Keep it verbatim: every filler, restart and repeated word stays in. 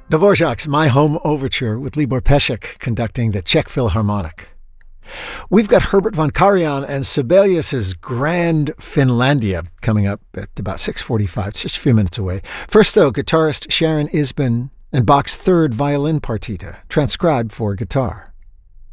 Dvorak's My Home Overture with Libor Pesek conducting the Czech Philharmonic. We've got Herbert von Karajan and Sibelius's Grand Finlandia coming up at about six forty-five, just a few minutes away. First, though, guitarist Sharon Isbin and Bach's third violin partita, transcribed for guitar.